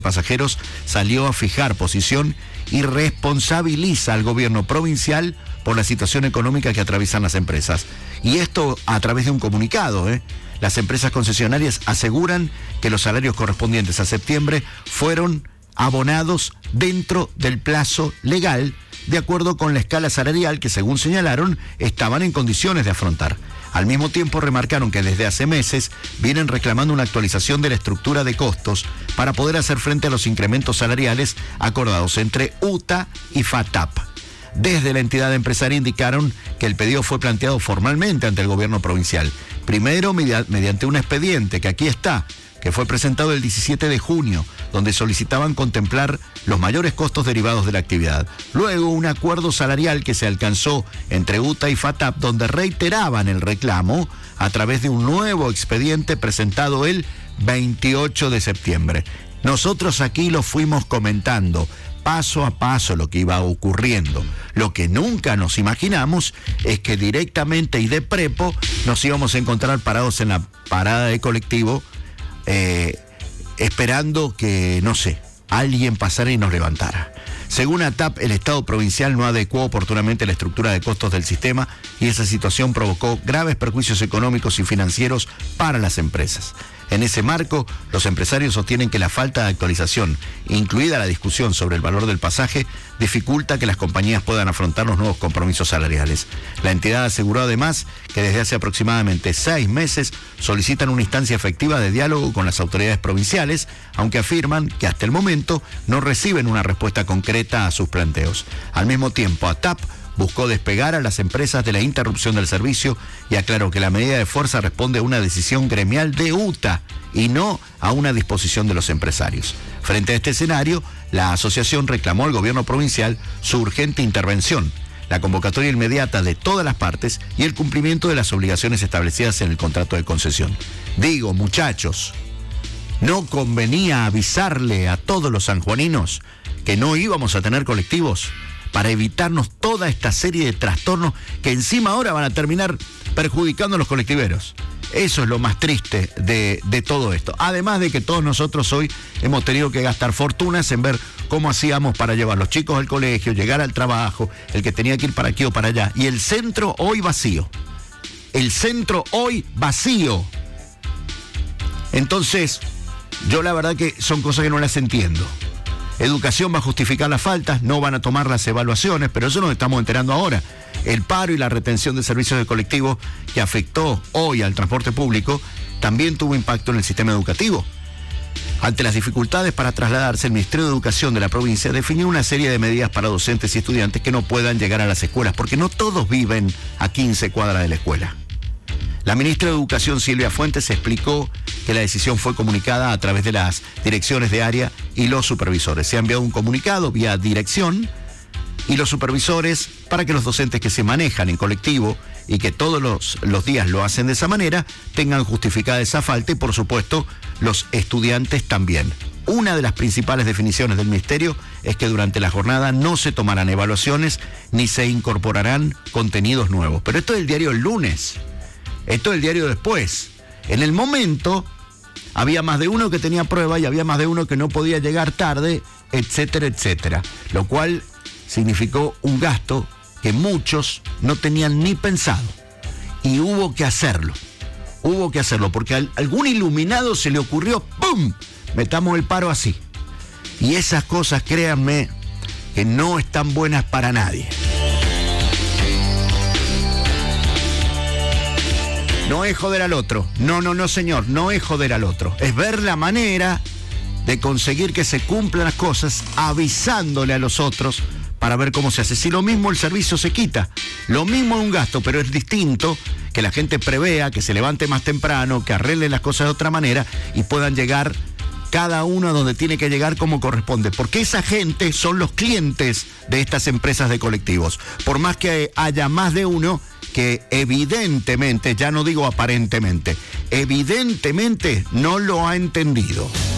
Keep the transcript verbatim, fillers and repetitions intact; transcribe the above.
Pasajeros salió a fijar posición y responsabiliza al gobierno provincial por la situación económica que atraviesan las empresas. Y esto a través de un comunicado, ¿eh? Las empresas concesionarias aseguran que los salarios correspondientes a septiembre fueron abonados dentro del plazo legal, de acuerdo con la escala salarial que, según señalaron, estaban en condiciones de afrontar. Al mismo tiempo remarcaron que desde hace meses vienen reclamando una actualización de la estructura de costos para poder hacer frente a los incrementos salariales acordados entre U T A y FATAP. Desde la entidad empresaria indicaron que el pedido fue planteado formalmente ante el gobierno provincial. Primero mediante un expediente que aquí está, que fue presentado el diecisiete de junio, donde solicitaban contemplar los mayores costos derivados de la actividad. Luego, un acuerdo salarial que se alcanzó entre U T A y FATAP, donde reiteraban el reclamo a través de un nuevo expediente presentado el veintiocho de septiembre. Nosotros aquí lo fuimos comentando paso a paso lo que iba ocurriendo. Lo que nunca nos imaginamos es que directamente y de prepo nos íbamos a encontrar parados en la parada de colectivo, Eh, esperando que, no sé, alguien pasara y nos levantara. Según ATAP, el Estado provincial no adecuó oportunamente la estructura de costos del sistema y esa situación provocó graves perjuicios económicos y financieros para las empresas. En ese marco, los empresarios sostienen que la falta de actualización, incluida la discusión sobre el valor del pasaje, dificulta que las compañías puedan afrontar los nuevos compromisos salariales. La entidad aseguró además que desde hace aproximadamente seis meses solicitan una instancia efectiva de diálogo con las autoridades provinciales, aunque afirman que hasta el momento no reciben una respuesta concreta a sus planteos. Al mismo tiempo, ATAP buscó despegar a las empresas de la interrupción del servicio y aclaró que la medida de fuerza responde a una decisión gremial de U T A y no a una disposición de los empresarios. Frente a este escenario, la asociación reclamó al gobierno provincial su urgente intervención, la convocatoria inmediata de todas las partes y el cumplimiento de las obligaciones establecidas en el contrato de concesión. Digo, muchachos, ¿no convenía avisarle a todos los sanjuaninos que no íbamos a tener colectivos para evitarnos toda esta serie de trastornos que encima ahora van a terminar perjudicando a los colectiveros? Eso es lo más triste de, de todo esto. Además de que todos nosotros hoy hemos tenido que gastar fortunas en ver cómo hacíamos para llevar a los chicos al colegio, llegar al trabajo, el que tenía que ir para aquí o para allá. Y el centro hoy vacío. El centro hoy vacío. Entonces, yo la verdad que son cosas que no las entiendo. Educación va a justificar las faltas, no van a tomar las evaluaciones, pero eso nos estamos enterando ahora. El paro y la retención de servicios de colectivo que afectó hoy al transporte público también tuvo impacto en el sistema educativo. Ante las dificultades para trasladarse, el Ministerio de Educación de la provincia definió una serie de medidas para docentes y estudiantes que no puedan llegar a las escuelas, porque no todos viven a quince cuadras de la escuela. La ministra de Educación, Silvia Fuentes, explicó que la decisión fue comunicada a través de las direcciones de área y los supervisores. Se ha enviado un comunicado vía dirección y los supervisores para que los docentes que se manejan en colectivo y que todos los, los días lo hacen de esa manera tengan justificada esa falta y, por supuesto, los estudiantes también. Una de las principales definiciones del Ministerio es que durante la jornada no se tomarán evaluaciones ni se incorporarán contenidos nuevos. Pero esto es el diario El Lunes. Esto es el diario Después. En el momento había más de uno que tenía prueba y había más de uno que no podía llegar tarde, etcétera, etcétera. Lo cual significó un gasto que muchos no tenían ni pensado. Y hubo que hacerlo. Hubo que hacerlo porque a algún iluminado se le ocurrió, ¡pum!, metamos el paro así. Y esas cosas, créanme, que no están buenas para nadie. No es joder al otro. No, no, no, señor. No es joder al otro. Es ver la manera de conseguir que se cumplan las cosas avisándole a los otros para ver cómo se hace. Si lo mismo el servicio se quita, lo mismo es un gasto, pero es distinto que la gente prevea, que se levante más temprano, que arregle las cosas de otra manera y puedan llegar cada uno a donde tiene que llegar como corresponde. Porque esa gente son los clientes de estas empresas de colectivos. Por más que haya más de uno que evidentemente, ya no digo aparentemente, evidentemente no lo ha entendido.